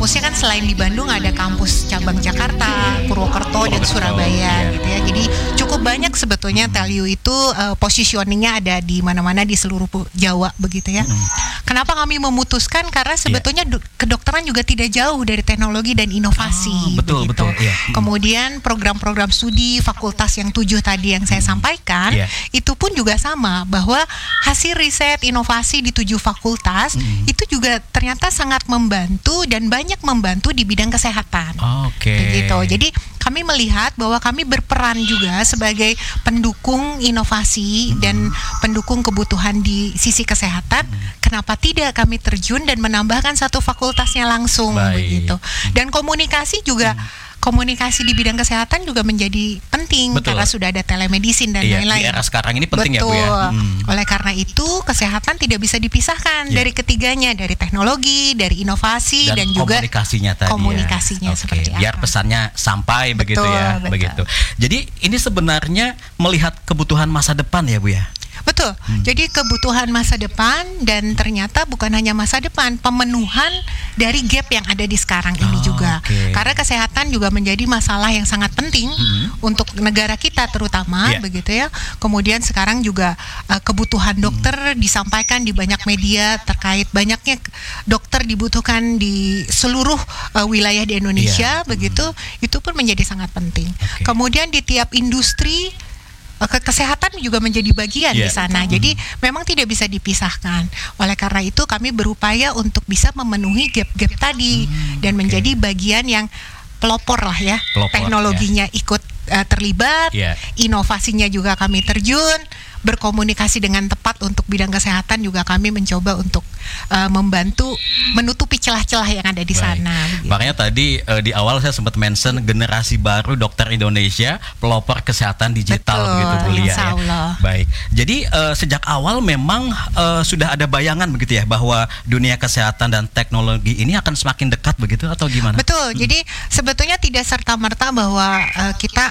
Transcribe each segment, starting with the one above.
kampusnya kan selain di Bandung ada kampus cabang Jakarta, Purwokerto dan Surabaya gitu ya. Jadi cukup banyak sebetulnya Tell-U itu positioningnya ada di mana-mana di seluruh Jawa begitu ya. Kenapa kami memutuskan? Karena sebetulnya kedokteran juga tidak jauh dari teknologi dan inovasi. Betul. Kemudian program-program studi fakultas yang 7 tadi yang saya sampaikan, itu pun juga sama, bahwa hasil riset inovasi di 7 fakultas itu juga ternyata sangat membantu dan banyak membantu di bidang kesehatan. Begitu. Jadi kami melihat bahwa kami berperan juga sebagai pendukung inovasi dan pendukung kebutuhan di sisi kesehatan. Kenapa tidak kami terjun dan menambahkan satu fakultasnya langsung begitu. Dan komunikasi juga komunikasi di bidang kesehatan juga menjadi penting karena sudah ada telemedicine dan lain-lain. Di era sekarang ini penting ya Bu ya. Oleh karena itu kesehatan tidak bisa dipisahkan dari ketiganya, dari teknologi, dari inovasi dan juga komunikasinya tadi. Komunikasinya seperti apa. Biar pesannya sampai begitu ya. Begitu. Jadi ini sebenarnya melihat kebutuhan masa depan ya Bu ya. Betul. Jadi kebutuhan masa depan dan ternyata bukan hanya masa depan, pemenuhan dari gap yang ada di sekarang ini juga. Karena kesehatan juga menjadi masalah yang sangat penting untuk negara kita terutama begitu ya. Kemudian sekarang juga kebutuhan dokter disampaikan di banyak media terkait banyaknya dokter dibutuhkan di seluruh wilayah di Indonesia begitu. Itu pun menjadi sangat penting. Kemudian di tiap industri kesehatan juga menjadi bagian di sana. Jadi memang tidak bisa dipisahkan. Oleh karena itu kami berupaya untuk bisa memenuhi gap-gap tadi dan menjadi bagian yang pelopor lah ya. Teknologinya ikut terlibat, inovasinya juga kami terjun, berkomunikasi dengan tepat untuk bidang kesehatan juga kami mencoba untuk membantu menutupi celah-celah yang ada di sana. Begitu. Makanya tadi di awal saya sempat mention generasi baru dokter Indonesia pelopor kesehatan digital begitu Bu Lia ya. Baik. Jadi sejak awal memang sudah ada bayangan begitu ya bahwa dunia kesehatan dan teknologi ini akan semakin dekat begitu atau gimana? Betul. Jadi sebetulnya tidak serta-merta bahwa kita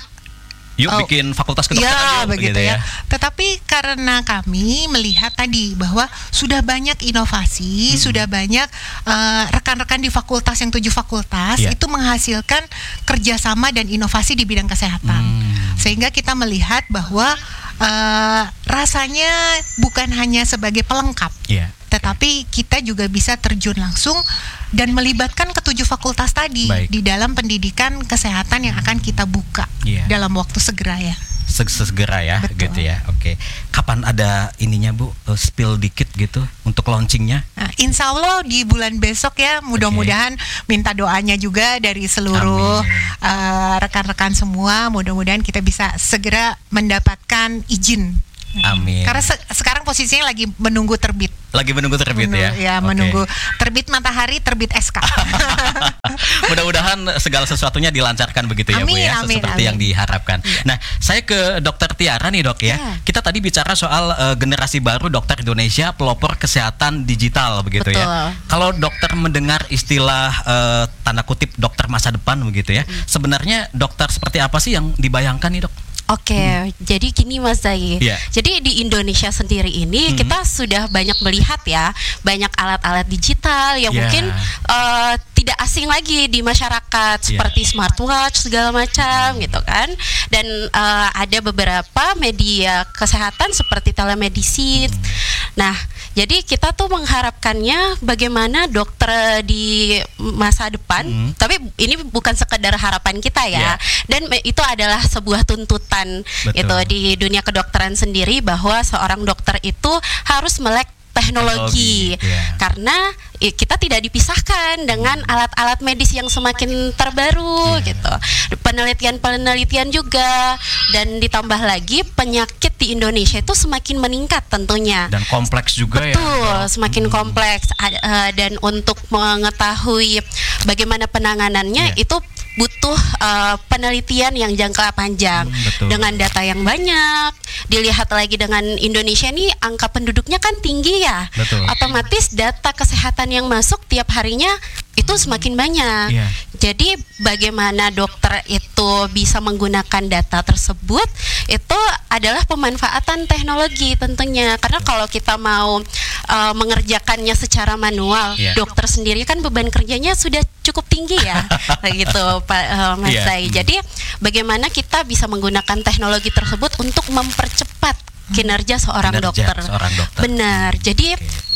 bikin fakultas kedokteran begitu ya. Tetapi karena kami melihat tadi bahwa sudah banyak inovasi, sudah banyak rekan-rekan di fakultas yang 7 fakultas itu menghasilkan kerjasama dan inovasi di bidang kesehatan. Sehingga kita melihat bahwa rasanya bukan hanya sebagai pelengkap, tetapi kita juga bisa terjun langsung dan melibatkan ke-7 fakultas tadi di dalam pendidikan kesehatan yang akan kita buka dalam waktu segera ya. Segera ya. Betul. Gitu ya. Kapan ada ininya Bu, spill dikit gitu untuk launchingnya? Nah, insya Allah di bulan besok ya, mudah-mudahan minta doanya juga dari seluruh rekan-rekan semua, mudah-mudahan kita bisa segera mendapatkan izin. Amin. Karena sekarang posisinya lagi menunggu terbit. Ya. Menunggu terbit matahari, terbit SK. Mudah-mudahan segala sesuatunya dilancarkan begitu ya Bu ya, seperti yang diharapkan. Nah, saya ke Dokter Tiara nih Dok ya. Kita tadi bicara soal generasi baru dokter Indonesia pelopor kesehatan digital begitu ya. Kalau dokter mendengar istilah tanda kutip dokter masa depan begitu ya, sebenarnya dokter seperti apa sih yang dibayangkan nih Dok? Jadi gini Mas Zai. Jadi di Indonesia sendiri ini kita sudah banyak melihat ya, banyak alat-alat digital yang mungkin tidak asing lagi di masyarakat seperti smartwatch segala macam gitu kan. Dan ada beberapa media kesehatan seperti telemedicine. Nah, jadi kita tuh mengharapkannya bagaimana dokter di masa depan, tapi ini bukan sekedar harapan kita ya. Dan itu adalah sebuah tuntutan itu di dunia kedokteran sendiri bahwa seorang dokter itu harus melek teknologi. Karena kita tidak dipisahkan dengan alat-alat medis yang semakin terbaru gitu. Penelitian juga, dan ditambah lagi penyakit di Indonesia itu semakin meningkat tentunya. Dan kompleks juga semakin kompleks. Dan untuk mengetahui bagaimana penanganannya itu butuh penelitian yang jangka panjang dengan data yang banyak. Dilihat lagi dengan Indonesia nih angka penduduknya kan tinggi ya. Otomatis data kesehatan yang masuk tiap harinya itu semakin banyak. Jadi bagaimana dokter itu bisa menggunakan data tersebut itu adalah pemanfaatan teknologi tentunya. Karena kalau kita mau mengerjakannya secara manual, dokter sendiri kan beban kerjanya sudah cukup tinggi ya, gitu Pak Mas Zai. Jadi bagaimana kita bisa menggunakan teknologi tersebut untuk mempercepat kinerja seorang dokter. Benar. Jadi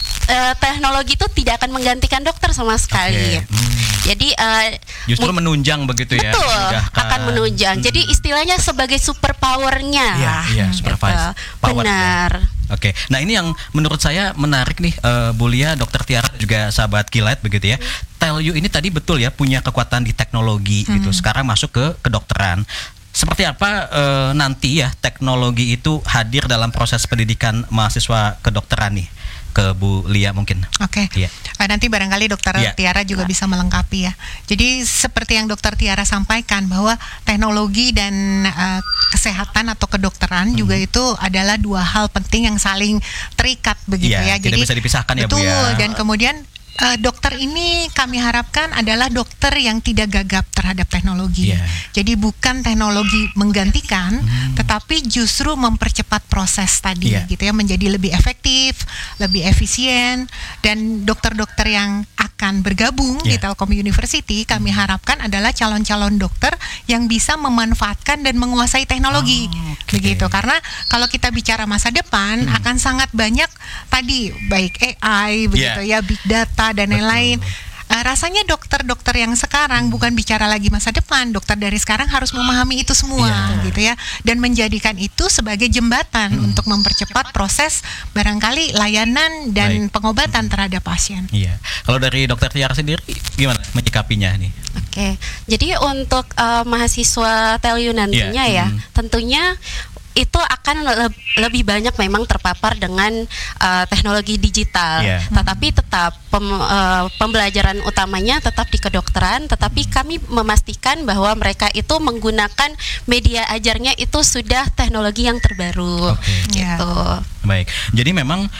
teknologi itu tidak akan menggantikan dokter sama sekali. Jadi justru menunjang begitu ya. Betul, akan menunjang. Jadi istilahnya sebagai super powernya. Iya, super power. Benar. Oke. Nah, ini yang menurut saya menarik nih, Bu Lia, Dokter Tiara juga sahabat Kilat begitu ya. TELU ini tadi betul ya punya kekuatan di teknologi gitu. Sekarang masuk ke kedokteran. Seperti apa nanti ya teknologi itu hadir dalam proses pendidikan mahasiswa kedokteran nih? Ke Bu Lia mungkin. Oke. Nanti barangkali Dokter Tiara juga bisa melengkapi ya. Jadi seperti yang Dokter Tiara sampaikan bahwa teknologi dan kesehatan atau kedokteran juga itu adalah dua hal penting yang saling terikat begitu ya. Jadi tidak bisa dipisahkan ya Bu ya. Betul. Dan kemudian dokter ini kami harapkan adalah dokter yang tidak gagap terhadap teknologi. Jadi bukan teknologi menggantikan, tetapi justru mempercepat proses tadi, gitu ya, menjadi lebih efektif, lebih efisien. Dan dokter-dokter yang akan bergabung di Telkom University, kami harapkan adalah calon-calon dokter yang bisa memanfaatkan dan menguasai teknologi, begitu. Karena kalau kita bicara masa depan, akan sangat banyak tadi, baik AI, begitu ya, big data dan lain-lain. Rasanya dokter-dokter yang sekarang bukan bicara lagi masa depan, dokter dari sekarang harus memahami itu semua, gitu ya, dan menjadikan itu sebagai jembatan untuk mempercepat proses barangkali layanan dan pengobatan terhadap pasien. Kalau dari Dokter Tiara sendiri gimana menyikapinya nih? Oke, jadi untuk mahasiswa TELU nantinya ya, tentunya itu akan lebih banyak memang terpapar dengan teknologi digital, tetapi tetap pembelajaran utamanya tetap di kedokteran, tetapi kami memastikan bahwa mereka itu menggunakan media ajarnya itu sudah teknologi yang terbaru. Gitu. Baik, jadi memang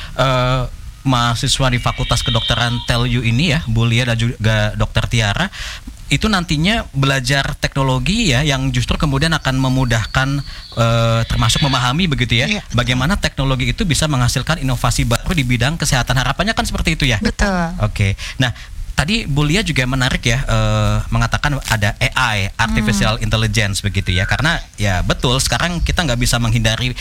mahasiswa di Fakultas Kedokteran TELU ini ya, Bu Lia dan juga Dokter Tiara, itu nantinya belajar teknologi ya yang justru kemudian akan memudahkan termasuk memahami begitu ya, bagaimana teknologi itu bisa menghasilkan inovasi baru di bidang kesehatan. Harapannya kan seperti itu ya. Betul. Oke. Nah, tadi Bu Lia juga menarik ya, mengatakan ada AI, artificial intelligence begitu ya, karena ya betul sekarang kita nggak bisa menghindari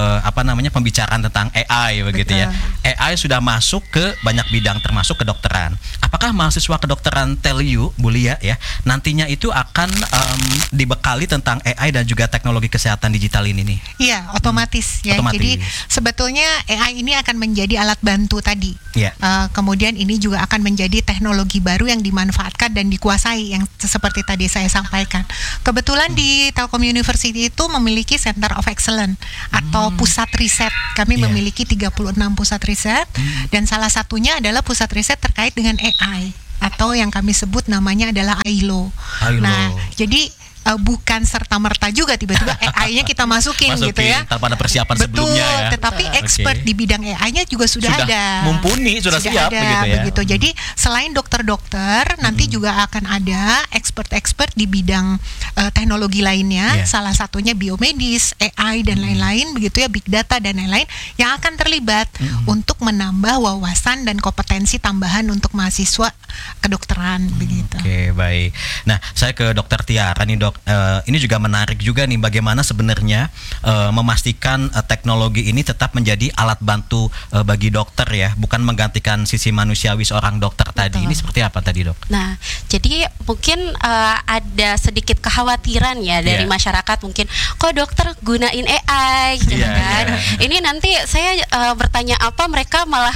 pembicaraan tentang AI begitu ya. AI sudah masuk ke banyak bidang termasuk kedokteran. Apakah mahasiswa kedokteran TELU, Bu Lia ya, nantinya itu akan dibekali tentang AI dan juga teknologi kesehatan digital ini nih? Iya, otomatis ya. Jadi sebetulnya AI ini akan menjadi alat bantu tadi. Kemudian ini juga akan menjadi teknologi baru yang dimanfaatkan dan dikuasai yang seperti tadi saya sampaikan. Kebetulan di Telkom University itu memiliki Center of Excellence atau pusat riset. Kami memiliki 36 pusat riset dan salah satunya adalah pusat riset terkait dengan AI atau yang kami sebut namanya adalah AILO. Nah, jadi bukan serta-merta juga tiba-tiba AI-nya kita masukin gitu ya. Tanpa ada persiapan sebelumnya ya. Tetapi expert di bidang AI-nya juga sudah ada. Mumpuni, sudah siap ada, begitu ya. Jadi selain dokter-dokter, nanti juga akan ada expert-expert di bidang teknologi lainnya, salah satunya biomedis, AI dan lain-lain begitu ya, big data dan lain-lain yang akan terlibat untuk menambah wawasan dan kompetensi tambahan untuk mahasiswa kedokteran begitu. Oke, baik. Nah, saya ke Dokter Tiara nih, Dok. Ini juga menarik juga nih bagaimana sebenarnya memastikan teknologi ini tetap menjadi alat bantu bagi dokter ya, bukan menggantikan sisi manusiawi seorang dokter. Tadi. Ini seperti apa tadi, Dok? Nah, jadi mungkin ada sedikit kekhawatiran ya dari masyarakat, mungkin kok dokter gunain AI gitu kan. Ini nanti saya bertanya apa mereka malah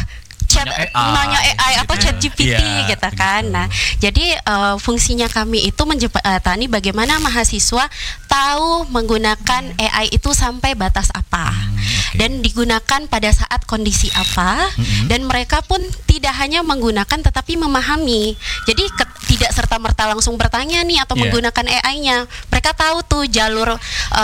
nanya AI atau chat GPT gitu kan. Nah, jadi fungsinya kami itu menjembatani bagaimana mahasiswa tahu menggunakan AI itu sampai batas apa dan digunakan pada saat kondisi apa, dan mereka pun tidak hanya menggunakan tetapi memahami. Jadi tidak serta-merta langsung bertanya nih atau menggunakan AI-nya. Mereka tahu tuh jalur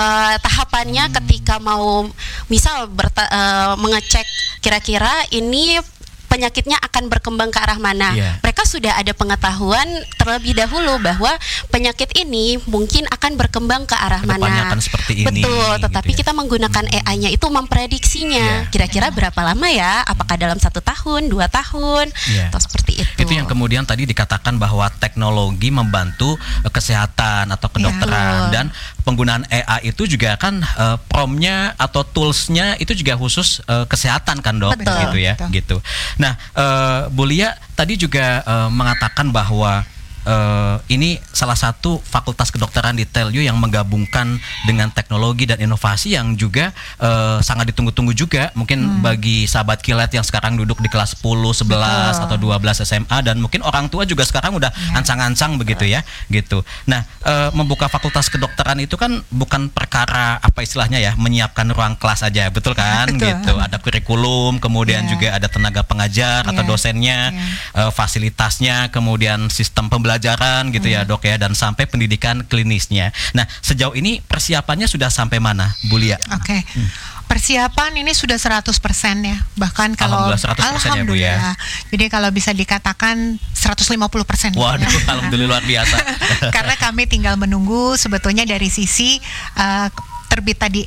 tahapannya ketika mau misal mengecek kira-kira ini penyakitnya akan berkembang ke arah mana. Mereka sudah ada pengetahuan terlebih dahulu bahwa penyakit ini mungkin akan berkembang ke arah mana. Akan seperti ini. Betul, tetapi kita menggunakan AI-nya itu memprediksinya. Kira-kira berapa lama ya? Apakah dalam 1 tahun, 2 tahun, atau seperti itu. Itu yang kemudian tadi dikatakan bahwa teknologi membantu kesehatan atau kedokteran, dan penggunaan AI itu juga kan prompt-nya atau tools-nya itu juga khusus kesehatan kan dok, gitu ya, gitu. Nah, Bu Lia tadi juga mengatakan bahwa ini salah satu fakultas kedokteran di TELU yang menggabungkan dengan teknologi dan inovasi yang juga sangat ditunggu-tunggu juga mungkin bagi sahabat kilat yang sekarang duduk di kelas 10, 11 atau 12 SMA, dan mungkin orang tua juga sekarang udah ancang-ancang begitu ya, gitu. Nah, membuka fakultas kedokteran itu kan bukan perkara apa istilahnya ya, menyiapkan ruang kelas aja, betul kan? Gitu. Ada kurikulum, kemudian juga ada tenaga pengajar atau dosennya, fasilitasnya, kemudian sistem pembelajaran gitu ya dok ya, dan sampai pendidikan klinisnya. Nah, sejauh ini persiapannya sudah sampai mana, Bu Lia? Oke. Persiapan ini sudah 100% ya. Bahkan kalau Alhamdulillah 100% ya, Bu ya. Jadi kalau bisa dikatakan 150%. Waduh, ya. Alhamdulillah luar biasa. Karena kami tinggal menunggu sebetulnya dari sisi terbit tadi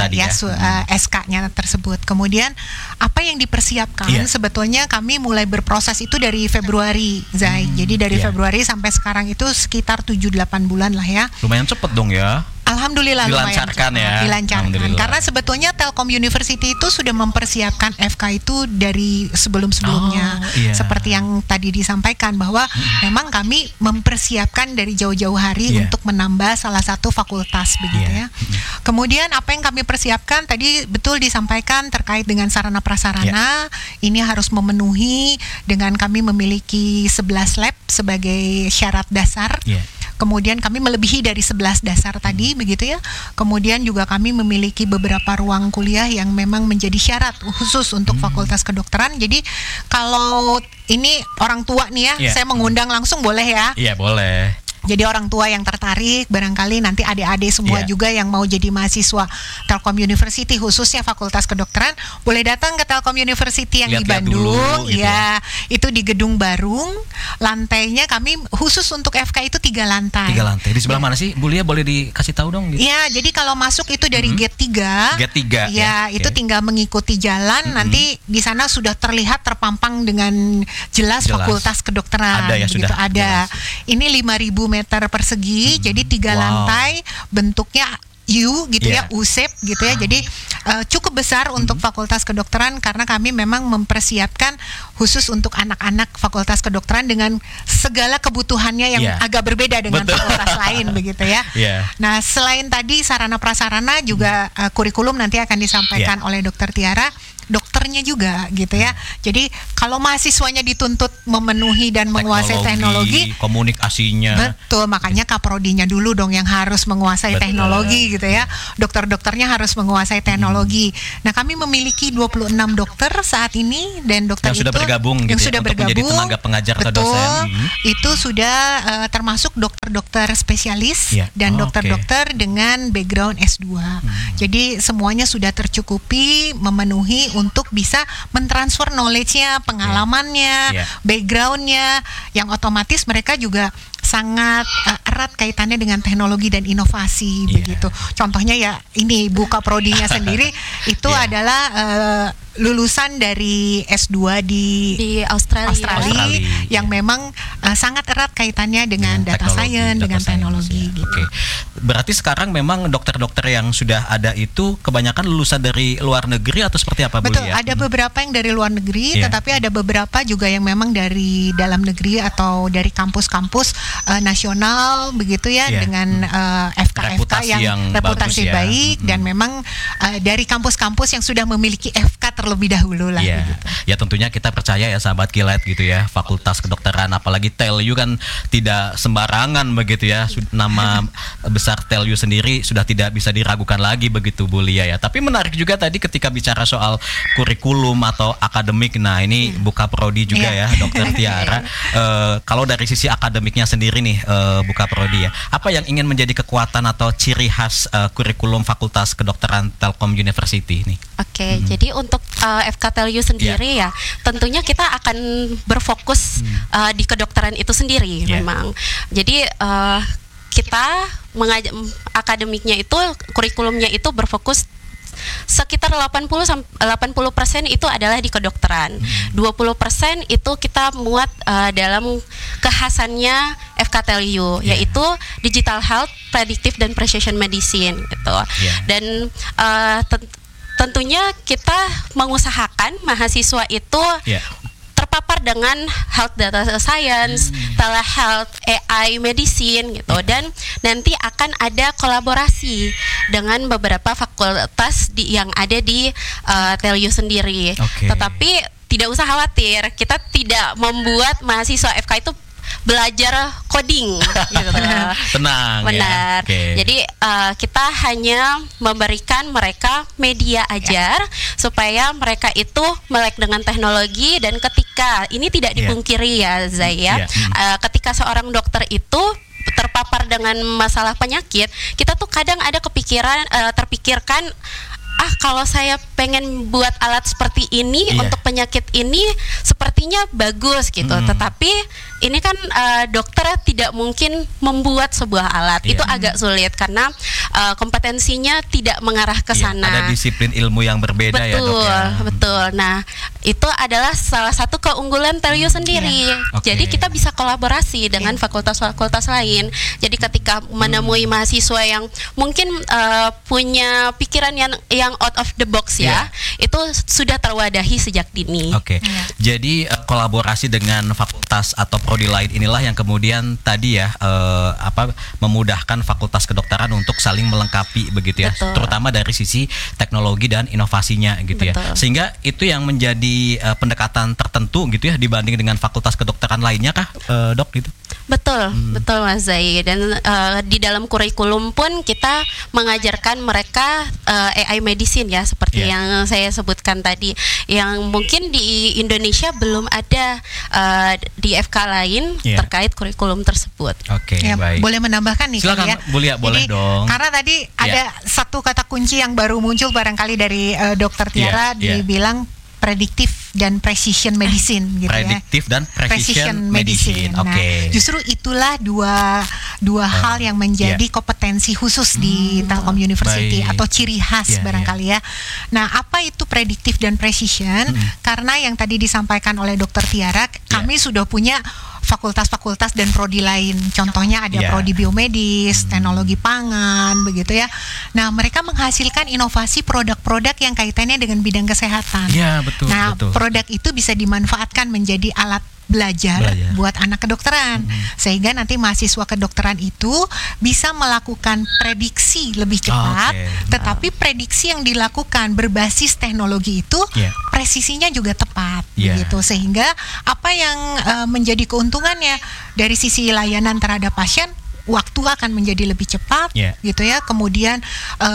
SK-nya tersebut. Kemudian apa yang dipersiapkan sebetulnya kami mulai berproses itu dari Februari, Zai. Jadi dari Februari sampai sekarang itu sekitar 7-8 bulan lah ya. Lumayan cepet dong ya. Alhamdulillah dilancarkan ya. Dilancarkan. Karena sebetulnya Telkom University itu sudah mempersiapkan FK itu dari sebelum-sebelumnya. Seperti yang tadi disampaikan bahwa memang kami mempersiapkan dari jauh-jauh hari untuk menambah salah satu fakultas begitu ya. Kemudian apa yang kami persiapkan tadi betul disampaikan terkait dengan sarana prasarana, ini harus memenuhi dengan kami memiliki 11 lab sebagai syarat dasar. Kemudian kami melebihi dari 11 dasar tadi begitu ya. Kemudian juga kami memiliki beberapa ruang kuliah yang memang menjadi syarat khusus untuk fakultas kedokteran. Jadi kalau ini orang tua nih ya, saya mengundang langsung boleh ya? Iya, boleh. Jadi orang tua yang tertarik, barangkali nanti adik-adik semua juga yang mau jadi mahasiswa Telkom University khususnya Fakultas Kedokteran, boleh datang ke Telkom University yang di Bandung dulu, gitu ya. Itu di Gedung Barung, lantainya kami khusus untuk FK itu 3 lantai. 3 lantai. Di sebelah mana sih? Bu Lia boleh dikasih tahu dong gitu. Iya, jadi kalau masuk itu dari gate 3. Gate 3. Ya, itu tinggal mengikuti jalan, nanti di sana sudah terlihat terpampang dengan jelas Fakultas Kedokteran. Ada ya, gitu. sudah. Ada. Ini 5.000 meter persegi, jadi 3 lantai, bentuknya U gitu ya, U-shape gitu ya. Jadi cukup besar untuk Fakultas Kedokteran karena kami memang mempersiapkan khusus untuk anak-anak Fakultas Kedokteran dengan segala kebutuhannya yang agak berbeda dengan fakultas lain begitu ya. Nah, selain tadi sarana prasarana juga kurikulum nanti akan disampaikan oleh Dr. Tiara. Dokternya juga gitu ya. Jadi kalau mahasiswanya dituntut memenuhi dan menguasai teknologi, komunikasinya. Betul, makanya kaprodinya dulu dong yang harus menguasai teknologi gitu ya. Dokter-dokternya harus menguasai teknologi. Nah, kami memiliki 26 dokter saat ini, dan dokter yang sudah bergabung gitu yang sudah bergabung menjadi tenaga pengajar atau dosen. Itu sudah termasuk dokter-dokter spesialis dan dokter-dokter dengan background S2. Jadi semuanya sudah tercukupi memenuhi untuk bisa mentransfer knowledge-nya, pengalamannya, background-nya, yang otomatis mereka juga sangat erat kaitannya dengan teknologi dan inovasi begitu. Contohnya ya ini buka prodinya sendiri itu adalah lulusan dari S2 di Australia yang memang sangat erat kaitannya dengan data science, dengan teknologi gitu. Berarti sekarang memang dokter-dokter yang sudah ada itu kebanyakan lulusan dari luar negeri atau seperti apa, Bu? Betul, ada beberapa yang dari luar negeri, tetapi ada beberapa juga yang memang dari dalam negeri atau dari kampus-kampus nasional begitu ya, dengan FK-FK yang reputasi baik dan memang dari kampus-kampus yang sudah memiliki FK terlebih dahulu lah. Begitu. Ya tentunya kita percaya ya sahabat kilat gitu ya, Fakultas Kedokteran apalagi TELU kan tidak sembarangan begitu ya. Nama besar TELU sendiri sudah tidak bisa diragukan lagi begitu, Bu Lia ya. Tapi menarik juga tadi ketika bicara soal kurikulum atau akademik. Nah, ini buka prodi juga ya, Dokter Tiara. Kalau dari sisi akademiknya sendiri nih, buka prodi ya, apa yang ingin menjadi kekuatan atau ciri khas kurikulum Fakultas Kedokteran Telkom University ini? Jadi untuk FKTLU sendiri ya, tentunya kita akan berfokus di kedokteran itu sendiri memang. Jadi kita akademiknya itu, kurikulumnya itu berfokus sekitar 80% itu adalah di kedokteran. 20% itu kita muat dalam kekhasannya FKTLU, yaitu digital health, predictive dan precision medicine gitu. Dan tentunya kita mengusahakan mahasiswa itu terpapar dengan health data science, telehealth, AI, medicine gitu, dan nanti akan ada kolaborasi dengan beberapa fakultas yang ada di TLU sendiri. Tetapi tidak usah khawatir, kita tidak membuat mahasiswa FK itu belajar coding gitu. Tenang. Benar. Jadi kita hanya memberikan mereka media ajar supaya mereka itu melek dengan teknologi, dan ketika ini tidak dipungkiri ya Zai ya, ketika seorang dokter itu terpapar dengan masalah penyakit, kita tuh kadang ada terpikirkan kalau saya pengen buat alat seperti ini untuk penyakit ini sepertinya bagus gitu. Tetapi ini kan dokter tidak mungkin membuat sebuah alat. Itu agak sulit karena kompetensinya tidak mengarah ke sana. Ada disiplin ilmu yang berbeda ya dok ya. Betul. Nah, itu adalah salah satu keunggulan TLU sendiri. Jadi kita bisa kolaborasi dengan fakultas-fakultas lain. Jadi ketika menemui mahasiswa yang mungkin punya pikiran yang out of the box itu sudah terwadahi sejak dini. Jadi kolaborasi dengan fakultas atau prodi lain inilah yang kemudian tadi ya memudahkan fakultas kedokteran untuk saling melengkapi begitu ya. Terutama dari sisi teknologi dan inovasinya gitu ya. Sehingga itu yang menjadi pendekatan tertentu gitu ya dibanding dengan fakultas kedokteran lainnya kah dok gitu? Betul Mas Zai. Dan di dalam kurikulum pun kita mengajarkan mereka AI medicine ya, seperti yang saya sebutkan tadi, yang mungkin di Indonesia belum ada di FK lain terkait kurikulum tersebut. Baik. Boleh menambahkan nih? Silakan boleh dong. Karena tadi ada satu kata kunci yang baru muncul barangkali dari Dokter Tiara, dibilang prediktif dan precision medicine gitu prediktif dan precision medicine. Nah, justru itulah dua hal yang menjadi kompetensi khusus di Telkom University atau ciri khas barangkali ya. Nah, apa itu prediktif dan precision? Karena yang tadi disampaikan oleh Dokter Tiara, kami sudah punya fakultas-fakultas dan prodi lain. Contohnya ada prodi biomedis, teknologi pangan, begitu ya. Nah, mereka menghasilkan inovasi produk-produk yang kaitannya dengan bidang kesehatan. Betul. Nah, produk itu bisa dimanfaatkan menjadi alat belajar buat anak kedokteran, sehingga nanti mahasiswa kedokteran itu bisa melakukan prediksi lebih cepat, tetapi prediksi yang dilakukan berbasis teknologi itu presisinya juga tepat, gitu. Sehingga apa yang menjadi keuntungannya dari sisi layanan terhadap pasien, waktu akan menjadi lebih cepat, gitu ya. Kemudian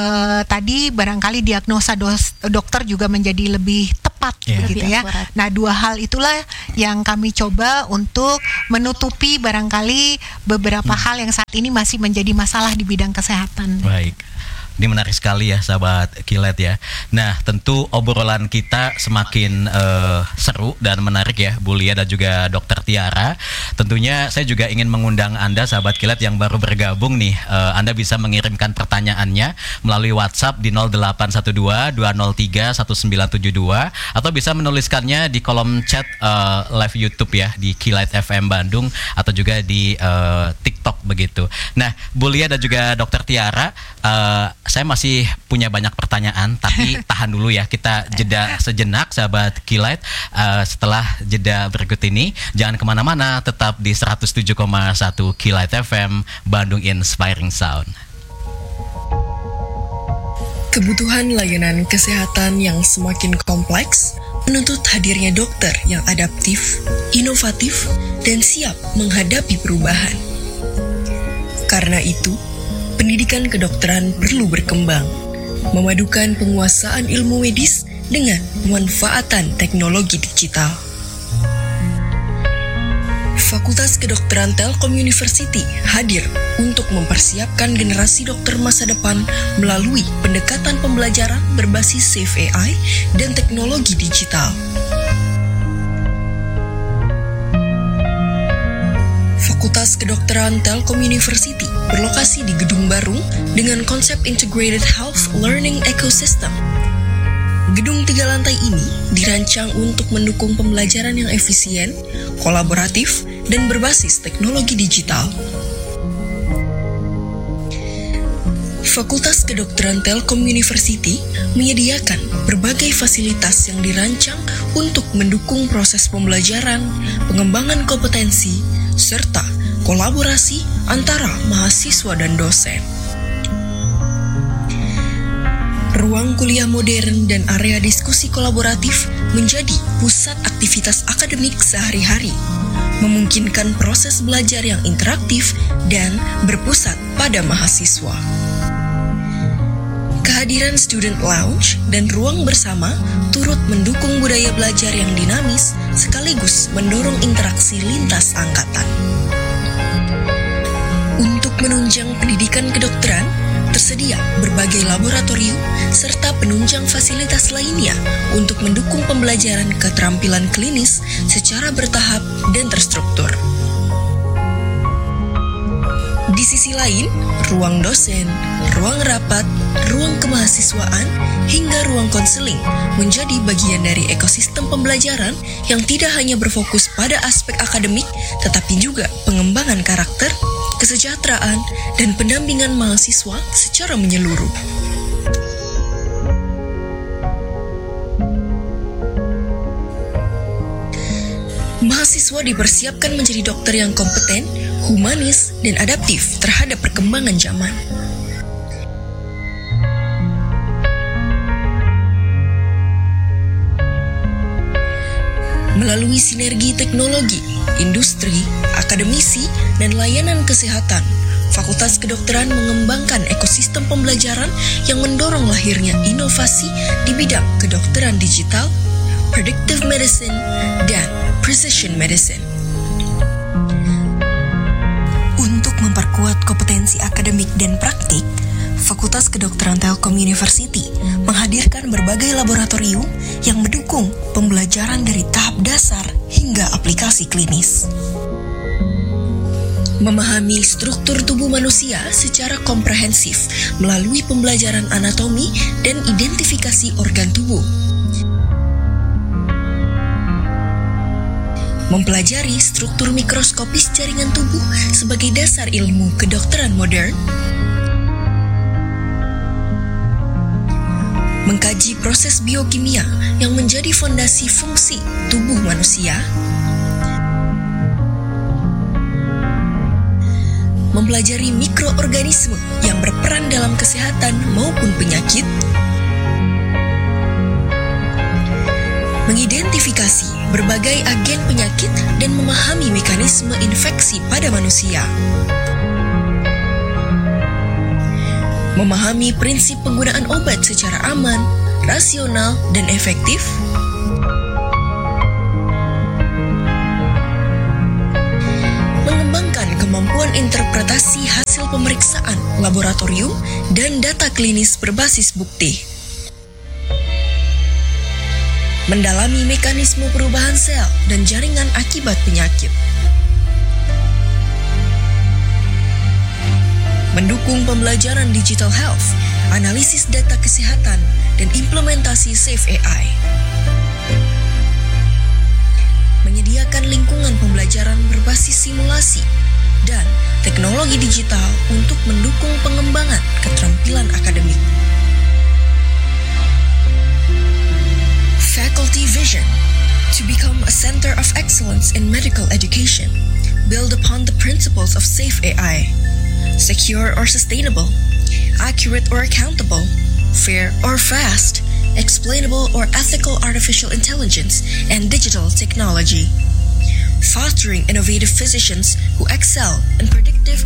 tadi barangkali diagnosa dokter juga menjadi lebih tepat, begitu ya. Nah, dua hal itulah yang kami coba untuk menutupi barangkali beberapa hal yang saat ini masih menjadi masalah di bidang kesehatan. Baik. Ini menarik sekali ya sahabat Kilat ya. Nah, tentu obrolan kita semakin seru dan menarik ya, Bu Lia dan juga Dokter Tiara. Tentunya saya juga ingin mengundang Anda sahabat Kilat yang baru bergabung nih. Anda bisa mengirimkan pertanyaannya melalui WhatsApp di 0812-203-1972 atau bisa menuliskannya di kolom chat live YouTube ya di Kilat FM Bandung atau juga di TikTok begitu. Nah, Bu Lia dan juga Dokter Tiara, saya masih punya banyak pertanyaan, tapi tahan dulu ya, kita jeda sejenak sahabat Kilat. Setelah jeda berikut ini, jangan kemana-mana, tetap di 107,1 Kilat FM Bandung Inspiring Sound. Kebutuhan layanan kesehatan yang semakin kompleks menuntut hadirnya dokter yang adaptif, inovatif, dan siap menghadapi perubahan. Karena itu, pendidikan kedokteran perlu berkembang, memadukan penguasaan ilmu medis dengan pemanfaatan teknologi digital. Fakultas Kedokteran Telkom University hadir untuk mempersiapkan generasi dokter masa depan melalui pendekatan pembelajaran berbasis Safe AI dan teknologi digital. Fakultas Kedokteran Telkom University berlokasi di Gedung Barung dengan konsep Integrated Health Learning Ecosystem. Gedung 3 lantai ini dirancang untuk mendukung pembelajaran yang efisien, kolaboratif, dan berbasis teknologi digital. Fakultas Kedokteran Telkom University menyediakan berbagai fasilitas yang dirancang untuk mendukung proses pembelajaran, pengembangan kompetensi, serta kolaborasi antara mahasiswa dan dosen. Ruang kuliah modern dan area diskusi kolaboratif menjadi pusat aktivitas akademik sehari-hari, memungkinkan proses belajar yang interaktif dan berpusat pada mahasiswa. Kehadiran student lounge dan ruang bersama turut mendukung budaya belajar yang dinamis sekaligus mendorong interaksi lintas angkatan. Untuk menunjang pendidikan kedokteran, tersedia berbagai laboratorium serta penunjang fasilitas lainnya untuk mendukung pembelajaran keterampilan klinis secara bertahap dan terstruktur. Di sisi lain, ruang dosen, ruang rapat, ruang kemahasiswaan, hingga ruang konseling menjadi bagian dari ekosistem pembelajaran yang tidak hanya berfokus pada aspek akademik, tetapi juga pengembangan karakter, kesejahteraan, dan pendampingan mahasiswa secara menyeluruh. Mahasiswa dipersiapkan menjadi dokter yang kompeten, humanis, dan adaptif terhadap perkembangan zaman. Melalui sinergi teknologi, industri, akademisi, dan layanan kesehatan, Fakultas Kedokteran mengembangkan ekosistem pembelajaran yang mendorong lahirnya inovasi di bidang kedokteran digital, predictive medicine, dan precision medicine. Untuk memperkuat kompetensi akademik dan praktik, Fakultas Kedokteran Telkom University menghadirkan berbagai laboratorium yang mendukung pembelajaran dari tahap dasar hingga aplikasi klinis. Memahami struktur tubuh manusia secara komprehensif melalui pembelajaran anatomi dan identifikasi organ tubuh. Mempelajari struktur mikroskopis jaringan tubuh sebagai dasar ilmu kedokteran modern. Mengkaji proses biokimia yang menjadi fondasi fungsi tubuh manusia. Mempelajari mikroorganisme yang berperan dalam kesehatan maupun penyakit. Mengidentifikasi berbagai agen penyakit dan memahami mekanisme infeksi pada manusia. Memahami prinsip penggunaan obat secara aman, rasional, dan efektif. Mengembangkan kemampuan interpretasi hasil pemeriksaan laboratorium dan data klinis berbasis bukti. Mendalami mekanisme perubahan sel dan jaringan akibat penyakit. Mendukung pembelajaran digital health, analisis data kesehatan, dan implementasi Safe AI. Menyediakan lingkungan pembelajaran berbasis simulasi dan teknologi digital untuk mendukung pengembangan keterampilan akademik. Faculty vision to become a center of excellence in medical education, build upon the principles of Safe AI. Secure or sustainable, accurate or accountable, fair or fast, explainable or ethical artificial intelligence and digital technology. Fostering innovative physicians who excel in predictive